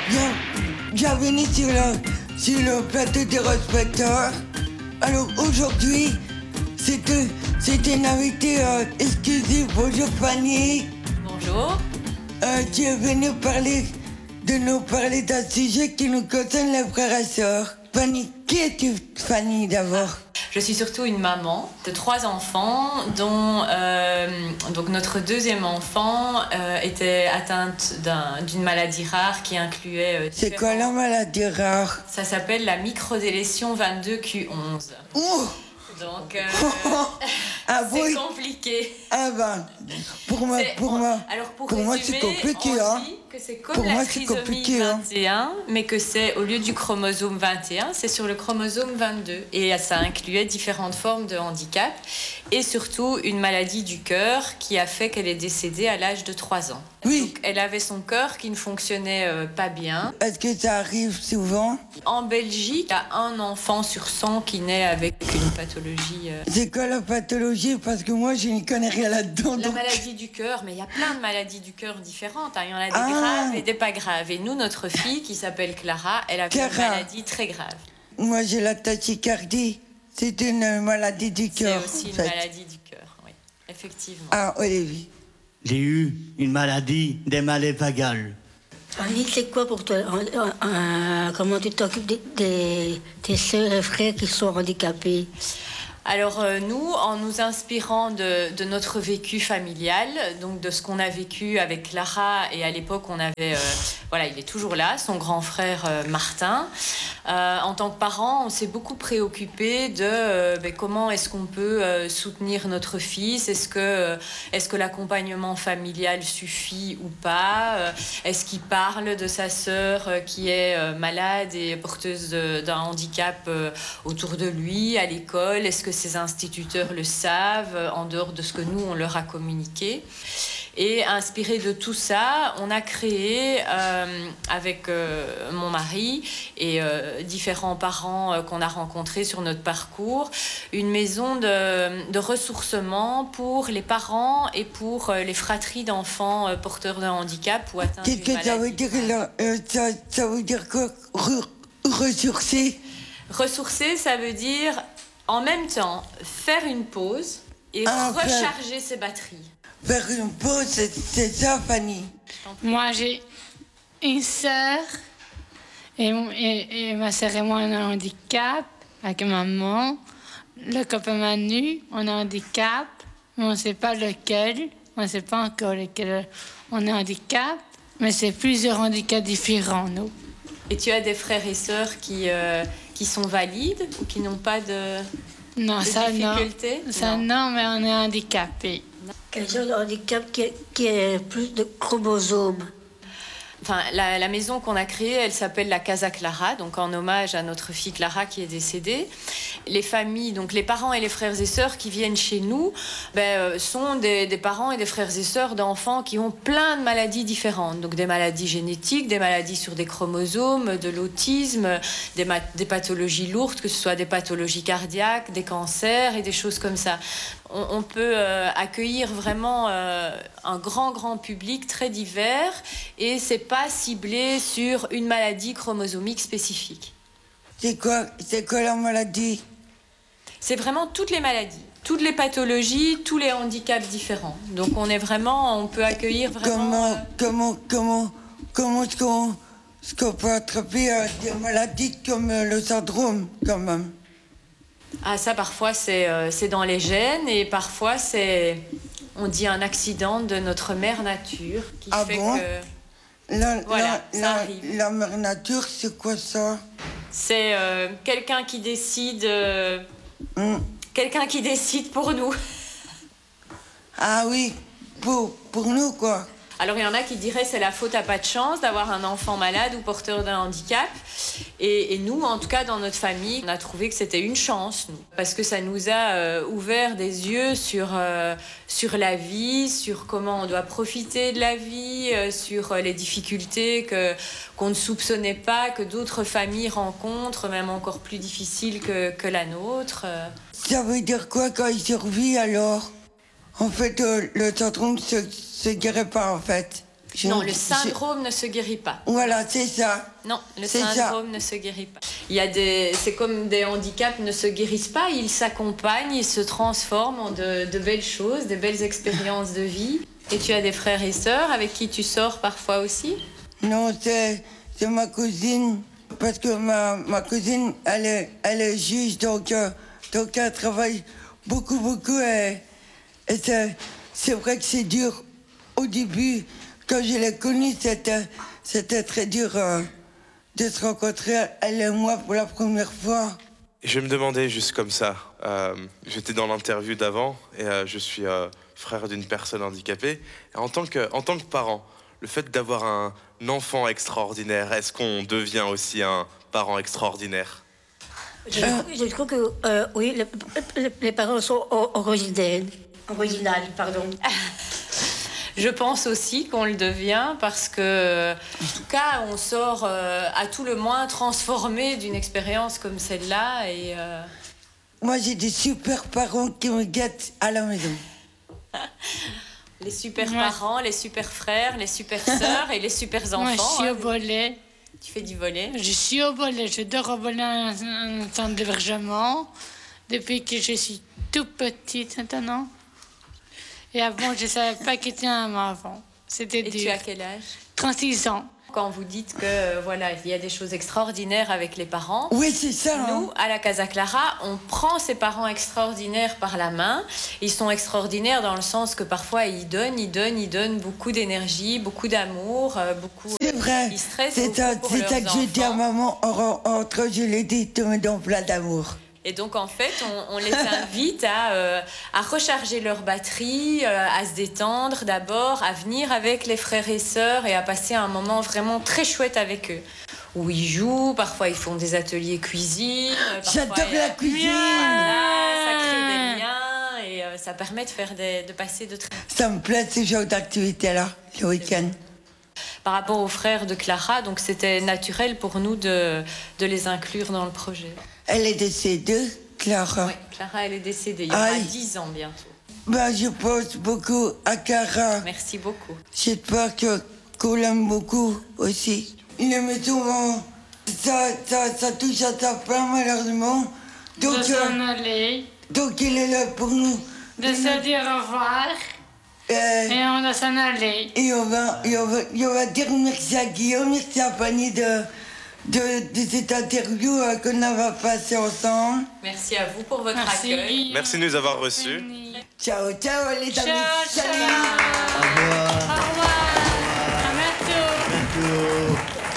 Bienvenue sur le plateau des respecteurs. Alors aujourd'hui, c'est une invitée exclusive. Bonjour Fanny. Bonjour. Tu es venue nous parler d'un sujet qui nous concerne les frères et sœurs. Fanny, qui es-tu Fanny d'abord? Je suis surtout une maman de 3 enfants, dont donc notre deuxième enfant était atteinte d'une maladie rare qui incluait... C'est quoi la maladie rare? Ça s'appelle la microdélétion 22q11. Oh. Donc, c'est compliqué. Ah ben, pour moi, c'est compliqué, on dit que c'est comme la trisomie 21, mais que c'est, au lieu du chromosome 21, c'est sur le chromosome 22. Et ça incluait différentes formes de handicap, et surtout une maladie du cœur qui a fait qu'elle est décédée à l'âge de 3 ans. Oui. Donc, elle avait son cœur qui ne fonctionnait pas bien. Est-ce que ça arrive souvent? En Belgique, il y a 1 enfant sur 100 qui naît avec une pathologie. C'est quoi la pathologie? Parce que moi, je n'y connais rien là-dedans. La maladie du cœur, mais il y a plein de maladies du cœur différentes. Il y en a des graves et des pas graves. Et nous, notre fille, qui s'appelle Clara, elle avait une maladie très grave. Moi, j'ai la tachycardie. C'est une maladie du cœur. C'est aussi une maladie du cœur, oui. Effectivement. Ah, Olivier. J'ai eu une maladie des malaies vagales. Annie, c'est quoi pour toi? Comment tu t'occupes tes sœurs et frères qui sont handicapés? Alors nous, en nous inspirant de notre vécu familial, donc de ce qu'on a vécu avec Clara, et à l'époque on avait, il est toujours là, son grand frère Martin. En tant que parents, on s'est beaucoup préoccupé de comment est-ce qu'on peut soutenir notre fils, est-ce que l'accompagnement familial suffit ou pas, est-ce qu'il parle de sa sœur qui est malade et porteuse d'un handicap autour de lui à l'école, est-ce que ces instituteurs le savent, en dehors de ce que nous, on leur a communiqué. Et inspiré de tout ça, on a créé, avec mon mari et différents parents qu'on a rencontrés sur notre parcours, une maison de ressourcement pour les parents et pour les fratries d'enfants porteurs d'un handicap ou atteints d'une maladie. Ça veut dire ça veut dire quoi, ressourcer? Ressourcer, ça veut dire en même temps faire une pause et recharger ses batteries. Faire une pause, c'est ça, Fanny? Moi, j'ai une sœur et ma sœur et moi, on a un handicap avec maman. Le copain Manu, on a un handicap, mais on ne sait pas lequel. On ne sait pas encore lequel on a un handicap, mais c'est plusieurs handicaps différents, nous. Et tu as des frères et sœurs qui sont valides ou qui n'ont pas de difficultés? Ça, non, mais on est handicapés. Quel genre de handicap qui a plus de chromosomes? Enfin, la maison qu'on a créée, elle s'appelle la Casa Clara, donc en hommage à notre fille Clara qui est décédée. Les familles, donc les parents et les frères et sœurs qui viennent chez nous, sont des parents et des frères et sœurs d'enfants qui ont plein de maladies différentes. Donc des maladies génétiques, des maladies sur des chromosomes, de l'autisme, des pathologies lourdes, que ce soit des pathologies cardiaques, des cancers et des choses comme ça. On peut accueillir vraiment un grand public très divers, et c'est pas ciblé sur une maladie chromosomique spécifique. C'est quoi la maladie? C'est vraiment toutes les maladies, toutes les pathologies, tous les handicaps différents. Donc on peut accueillir vraiment... Comment est-ce qu'on peut attraper des maladies comme le syndrome, quand même? Ah, ça, parfois, c'est dans les gènes, et parfois, on dit un accident de notre mère nature qui fait que... ça arrive. La mère nature, c'est quoi ça? C'est quelqu'un qui décide... Quelqu'un qui décide pour nous. Ah oui, pour nous, quoi. Alors, il y en a qui diraient c'est la faute à pas de chance d'avoir un enfant malade ou porteur d'un handicap. Et nous, en tout cas, dans notre famille, on a trouvé que c'était une chance, nous. Parce que ça nous a ouvert des yeux sur la vie, sur comment on doit profiter de la vie, sur les difficultés qu'on ne soupçonnait pas, que d'autres familles rencontrent, même encore plus difficiles que la nôtre. Ça veut dire quoi quand il survit, alors? En fait, le syndrome se guérit pas, en fait. Non, le syndrome ne se guérit pas. Voilà, c'est ça. Non, le syndrome ne se guérit pas. C'est comme des handicaps ne se guérissent pas, ils s'accompagnent, ils se transforment en de belles choses, des belles expériences de vie. Et tu as des frères et sœurs avec qui tu sors parfois aussi? Non, c'est ma cousine. Parce que ma cousine, elle est juge, donc elle travaille beaucoup. Et c'est vrai que c'est dur. Au début, quand je l'ai connue, c'était très dur de se rencontrer, elle et moi, pour la première fois. Je me demandais juste comme ça. J'étais dans l'interview d'avant et je suis frère d'une personne handicapée. Et en tant que parent, le fait d'avoir un enfant extraordinaire, est-ce qu'on devient aussi un parent extraordinaire? Je trouve que oui, les parents sont originales. Je pense aussi qu'on le devient parce que, en tout cas, on sort à tout le moins transformé d'une expérience comme celle-là. Et Moi, j'ai des super parents qui me gâtent à la maison. Les super parents, les super frères, les super sœurs et les super enfants. Moi, je suis au volet. Tu fais du volet? Je suis au volet. Je dors au volet à un centre d'hébergement depuis que je suis toute petite maintenant. Et avant, je ne savais pas qui était un maman avant. C'était dur. Et tu as quel âge? 36 ans. Quand vous dites que voilà, il y a des choses extraordinaires avec les parents. Oui, c'est ça. Nous, à la Casa Clara, on prend ces parents extraordinaires par la main. Ils sont extraordinaires dans le sens que parfois ils donnent beaucoup d'énergie, beaucoup d'amour, beaucoup. C'est vrai. Ils stressent C'est ça pour que leurs je dis à enfants. maman, entre je l'ai dit, tu me donnes plein d'amour. Et donc, en fait, on les invite à recharger leur batterie, à se détendre d'abord, à venir avec les frères et sœurs et à passer un moment vraiment très chouette avec eux. Où ils jouent, parfois ils font des ateliers cuisine. J'adore la cuisine. Voilà, ça crée des liens et ça permet de passer de très... Ça me plaît ce genre d'activité-là, le week-end. Par rapport aux frères de Clara, donc c'était naturel pour nous de les inclure dans le projet. Elle est décédée, Clara. Oui, Clara, elle est décédée il y a 10 ans bientôt. Ben, je pense beaucoup à Clara. Merci beaucoup. J'espère qu'on l'aime beaucoup aussi. Il aimait souvent. Ça touche à sa fin, malheureusement. Donc, De s'en aller. Donc, il est là pour nous. De se dire au revoir. Et on doit s'en aller. Et on va dire merci à Guillaume, merci à Fanny de cette interview qu'on a passée ensemble. Merci à vous pour votre accueil. Merci de nous avoir reçus. Ciao, ciao les amis. Ciao, ciao. Salut. Au revoir.